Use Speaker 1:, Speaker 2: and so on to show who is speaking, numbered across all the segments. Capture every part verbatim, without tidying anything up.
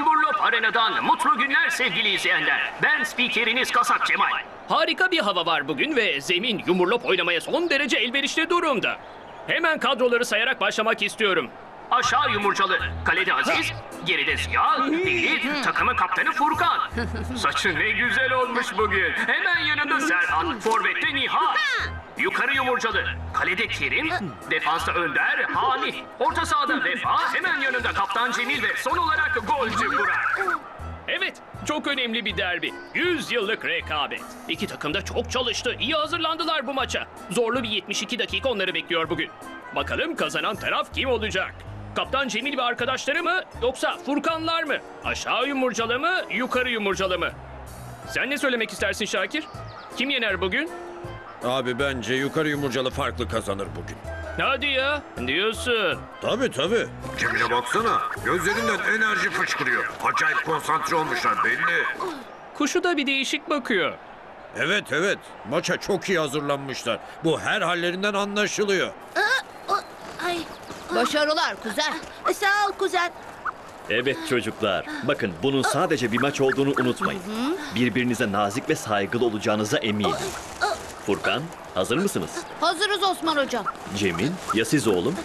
Speaker 1: Yumurlop Arena'dan mutlu günler sevgili izleyenler. Ben spikeriniz Kasap Cemal. Harika bir hava var bugün ve zemin yumurlop oynamaya son derece elverişli durumda. Hemen kadroları sayarak başlamak istiyorum. Aşağı yumurcalı, kalede Aziz, geride Ziya, Deli, takımın kaptanı Furkan. Saçın ne güzel olmuş bugün. Hemen yanında Serhan, forvette Nihat. Yukarı yumurcalı, kalede Kerim, defansta Önder, Hami. Orta sahada Vefa, hemen yanında kaptan Cemil ve son olarak golcü Burak. Evet, çok önemli bir derbi. yüz yıllık rekabet. İki takım da çok çalıştı, iyi hazırlandılar bu maça. Zorlu bir yetmiş iki dakika onları bekliyor bugün. Bakalım kazanan taraf kim olacak? Kaptan Cemil ve arkadaşları mı yoksa Furkanlar mı? Aşağı yumurcalı mı, yukarı yumurcalı mı? Sen ne söylemek istersin Şakir? Kim yener bugün?
Speaker 2: Abi bence yukarı yumurcalı farklı kazanır bugün.
Speaker 1: Hadi ya, diyorsun.
Speaker 2: Tabii tabii.
Speaker 3: Cemile baksana. Gözlerinden enerji fışkırıyor. Acayip konsantre olmuşlar belli.
Speaker 1: Kuşu da bir değişik bakıyor.
Speaker 2: Evet evet. Maça çok iyi hazırlanmışlar. Bu her hallerinden anlaşılıyor.
Speaker 4: Ay,
Speaker 5: Başarılar kuzen.
Speaker 4: sağ ol kuzen.
Speaker 6: Evet çocuklar, bakın bunun sadece bir maç olduğunu unutmayın. Birbirinize nazik ve saygılı olacağınıza eminim. Furkan, hazır mısınız?
Speaker 5: Hazırız Osman hocam.
Speaker 6: Cemil, ya siz oğlum?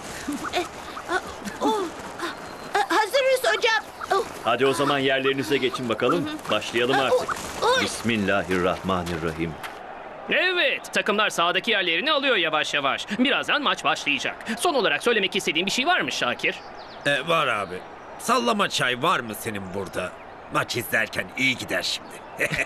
Speaker 4: Hazırız hocam. Oh,
Speaker 6: Hadi o zaman yerlerinize geçin bakalım. Başlayalım artık.
Speaker 4: oy.
Speaker 6: Bismillahirrahmanirrahim.
Speaker 1: Evet, takımlar sahadaki yerlerini alıyor yavaş yavaş. Birazdan maç başlayacak. Son olarak söylemek istediğin bir şey var mı Şakir?
Speaker 2: E, var abi. Sallama çay var mı senin burada? Maç izlerken iyi gider şimdi.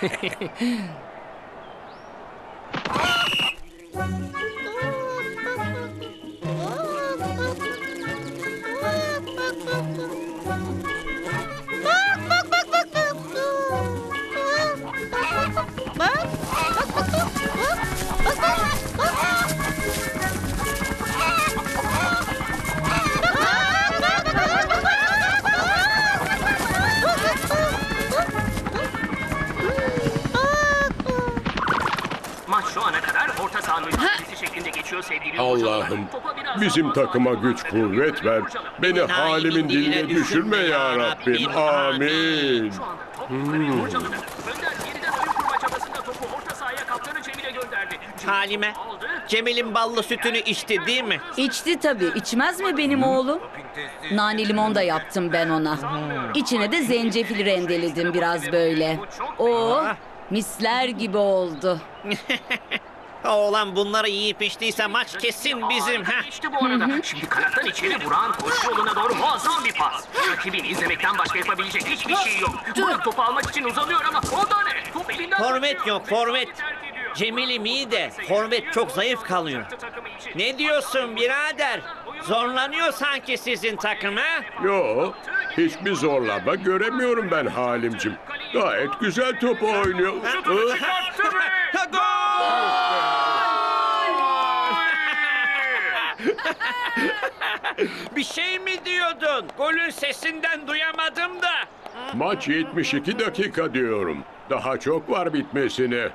Speaker 1: Maç şu ana kadar orta saha mücadelesi şeklinde geçiyor sevgili
Speaker 7: Allah'ım,
Speaker 1: yolcular. Topa biraz
Speaker 7: bizim
Speaker 1: daha fazla
Speaker 7: takıma
Speaker 1: fazla
Speaker 7: güç
Speaker 1: fazla
Speaker 7: kuvvet ver.
Speaker 1: yumurcalı.
Speaker 7: Beni halimin diline düşürme ya Rabbim. Amin.
Speaker 1: Şu anda top yukarı yumurcalıda. Önder yeniden oyun kurma çabasında topu orta sahaya kaptanı Cemil'e gönderdi. Cemil
Speaker 8: Halime,
Speaker 1: aldı.
Speaker 8: Cemil'in ballı sütünü içti değil mi?
Speaker 9: İçti tabii. İçmez mi benim oğlum? Nane limon da yaptım ben ona. İçine de zencefil rendeledim biraz böyle. Oo, misler gibi oldu.
Speaker 8: Oğlan bunları yiyip içtiyse maç kesin bizim. Ha?
Speaker 1: İşte bu arada. Şimdi kanattan içeri vuran koşu yoluna doğru muazzam bir pas. Rakibini izlemekten başka yapabilecek hiçbir şey yok. Burak topu almak için uzanıyor ama o da ne? Top elinden
Speaker 8: Forvet
Speaker 1: kaçıyor.
Speaker 8: yok, forvet.
Speaker 1: Terk ediyor.
Speaker 8: Cemil'im iyi de forvet çok zayıf kalıyor.
Speaker 1: Takımı için.
Speaker 8: Ne diyorsun birader? Zorlanıyor sanki sizin takım ha?
Speaker 7: Yo, hiçbir zorlama göremiyorum ben Halimcim. Gayet güzel top oynuyor. Hı?
Speaker 1: Çıkarttı ve
Speaker 8: Ha, Bir şey mi diyordun? Golün sesinden duyamadım da.
Speaker 7: Maç yetmiş iki dakika diyorum. Daha çok var bitmesine.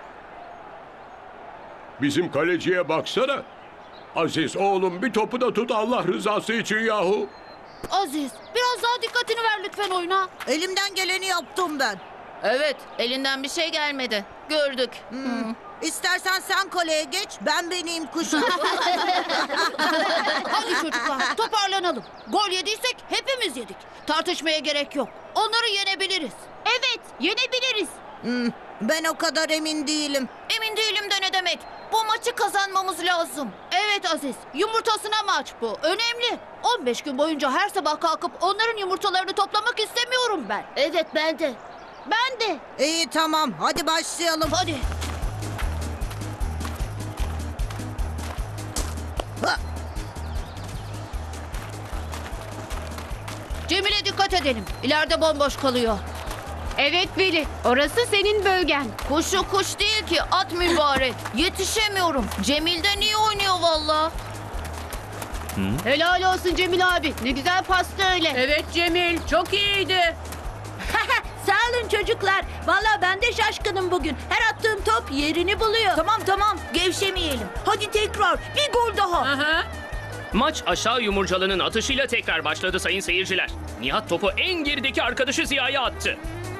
Speaker 7: Bizim kaleciye baksana. Aziz oğlum bir topu da tut Allah rızası için yahu.
Speaker 5: Aziz, biraz daha dikkatini ver lütfen oyuna.
Speaker 4: Elimden geleni yaptım ben.
Speaker 5: Evet, elinden bir şey gelmedi. Gördük.
Speaker 4: Hmm. İstersen sen kaleye geç, ben beneyim kuşum.
Speaker 5: Hadi çocuklar, toparlanalım. Gol yediysek hepimiz yedik. Tartışmaya gerek yok. Onları yenebiliriz. Evet, yenebiliriz.
Speaker 4: Hmm, ben o kadar emin değilim.
Speaker 5: Emin değilim de ne demek? Bu maçı kazanmamız lazım. Evet Aziz, yumurtasına maç bu. Önemli. on beş gün boyunca her sabah kalkıp onların yumurtalarını toplamak istemiyorum ben. Evet, ben de. Ben de.
Speaker 4: İyi tamam, hadi başlayalım.
Speaker 5: Hadi.
Speaker 4: Ha,
Speaker 5: Cemile dikkat edelim. İleride bomboş kalıyor.
Speaker 10: Evet Veli, orası senin bölgen.
Speaker 5: Kuşu kuş değil ki, at mübarek. Yetişemiyorum. Cemil'den iyi oynuyor valla.
Speaker 10: Helal olsun Cemil abi. Ne güzel pastı öyle.
Speaker 9: Evet Cemil, çok iyiydi.
Speaker 4: Sağ olun çocuklar. Vallahi ben de şaşkınım bugün. Her attığım top yerini buluyor. Tamam tamam, gevşemeyelim. Hadi tekrar, bir gol daha.
Speaker 9: Aha.
Speaker 1: Maç aşağı yumurcalının atışıyla tekrar başladı sayın seyirciler. Nihat topu en gerideki arkadaşı Ziya'ya attı.